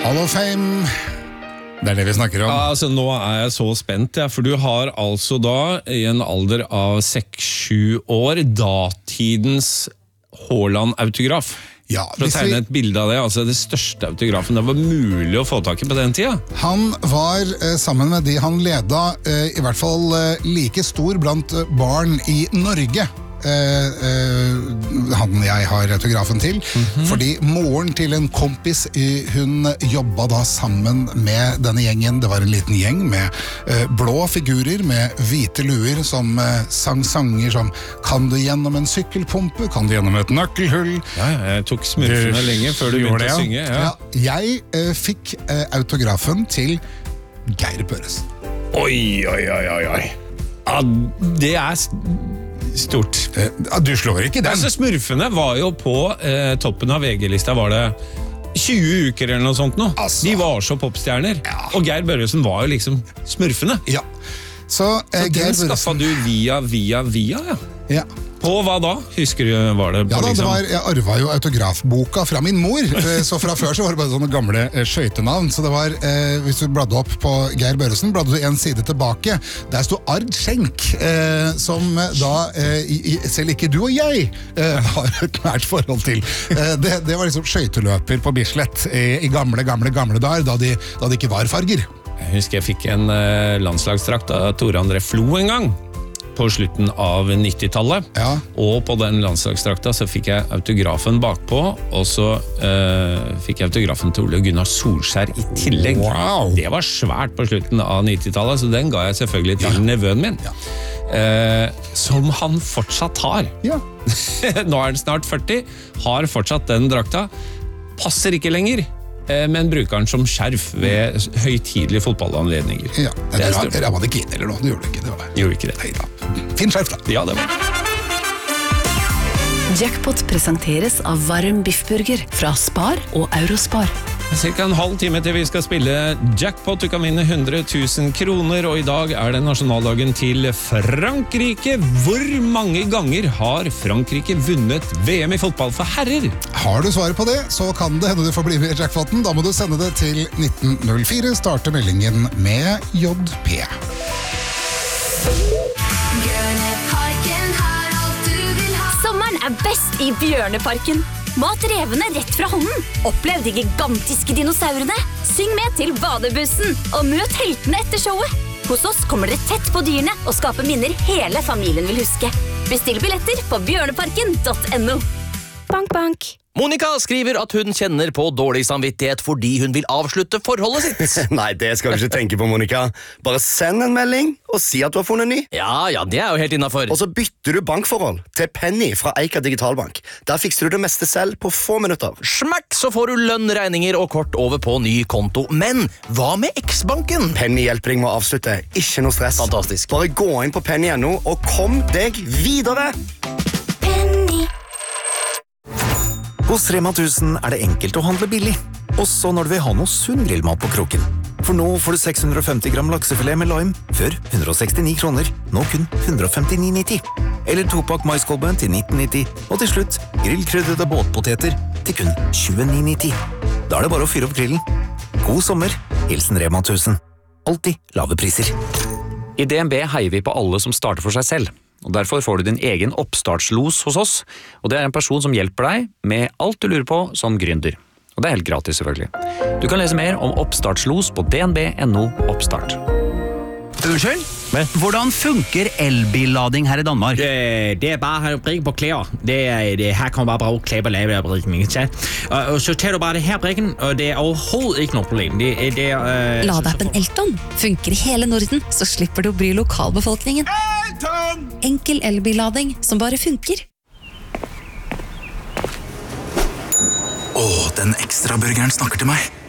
Hall of Fame, det det vi snakker om. Ja, altså, nå jeg så spent, for du har altså da, i en alder av 6-7 år, datidens Haaland-autograf. Ja, for å tegne et bilde av det, altså det største autografen det var mulig å få tak i på den tida. Han var sammen med de han leda, i hvert fall like stor blant barn i Norge. Han jeg har autografen til, fordi moren til en kompis, hun jobbet da sammen med denne gjengen. Det var en liten gjeng med blå figurer med hvite luer som sang sanger som «Kan du gjennom en sykkelpumpe? Kan du gjennom et nøkkelhull?» Ja, jeg tok smurfene lenge før du begynte å synge. Ja. Ja, jeg fikk autografen til Geir Børresen. Oi. Ja, det stort. Du slår ikke den. Altså, smurfene var jo på toppen av VG-lista, var det 20 uker eller noe sånt nå. Altså. De var så popstjerner. Ja. Og Geir Børresen var jo liksom smurfene. Ja. Så den skaffet du via, ja. Ja. På hva da? Husker du, var det på ja, da, liksom? jeg arvet jo autografboka fra min mor, så fra før så var det bare sånne gamle skøytenavn, så det var, hvis du bladde opp på Geir Børresen, bladde du en side tilbake, der stod Ard Schenk, som da, selv ikke du og jeg har et nært forhold til. Det var liksom skøyteløper på Bislett i gamle dager, da det ikke var farger. Jeg husker jeg fikk en landslagsdrakt av Tore André Flo en gang, på slutten av 90-tallet, ja. Og på den landslagsdrakta så fikk jeg autografen bakpå, og så fikk jeg autografen til Ole Gunnar Solskjær i tillegg. Wow. Det var svært på slutten av 90-tallet, så den ga jeg selvfølgelig til nevøen min, som han fortsatt har. Ja. Nå han snart 40, har fortsatt den drakta, passer ikke lenger, men bruker den som skjerf ved høytidelige fotballanledninger. Ja, det rammet ikke inn eller noe, det gjorde ikke det. Gjorde ikke det. Neida. Finn skjerf da. Ja, det var. Jackpot presenteres av varm biffburger fra Spar og Eurospar. Cirka en halv time til vi skal spille Jackpot. Du kan vinne 100 000 kroner, og i dag det nasjonaldagen til Frankrike. Hvor mange ganger har Frankrike vunnet VM i fotball for herrer? Har du svaret på det, så kan det hende du får bli med i jackpoten. Da må du sende det til 1904. Starte meldingen med JP. Sommeren best i Bjørneparken. Mat revene rett fra hånden. Opplev de gigantiske dinosaurene. Syng med til badebussen, og møt heltene etter showet. Hos oss kommer dere tett på dyrene og skaper minner hele familien vil huske. Bestill billetter på bjørneparken.no. Bank, bank. Monica skriver at hun kjenner på dårlig samvittighet fordi hun vil avslutte forholdet sitt. Nei, det skal du ikke tenke på, Monica. Bare send en melding og si at du har funnet ny. Ja, det jo helt innenfor. Og så bytter du bankforhold til Penny fra Eika Digitalbank. Der fikser du det meste selv på få minutter. Smakk, så får du lønn, regninger og kort over på ny konto. Men hva med X-banken? Penny hjelper deg med å avslutte. Ikke noe stress. Fantastisk. Bare gå inn på penny.no og kom deg videre. Hos Rema 1000 det enkelt å handle billig, også når du vil ha noe sunn grillmat på kroken. For nå får du 650 gram laksefilet med lime, før 169 kroner, nå kun 159,90. Eller 2-pakk maiskolbe til 19,90, og til slutt grillkrydrede båtpoteter til kun 29,90. Da det bare å fyre opp grillen. God sommer, hilsen Rema 1000. Alltid lave priser. I DNB heier vi på alle som starter for seg selv. Og derfor får du din egen oppstartslos hos oss, og det en person som hjelper deg med alt du lurer på som gründer. Og det helt gratis selvfølgelig. Du kan lese mer om oppstartslos på dnb.no oppstart. Unnskyld? Hvordan funker elbillading her i Danmark? Det bare å brikke på klær. Her kan man bare bruke klær på lavebrikken. Og så tar du bare det her brikken, og det overhovedet ikke noe problem. Ladeappen Elton funker i hele Norden, så slipper du å bry lokalbefolkningen. Elton! Enkel elbillading som bare funker. Den ekstra burgeren snakker til meg.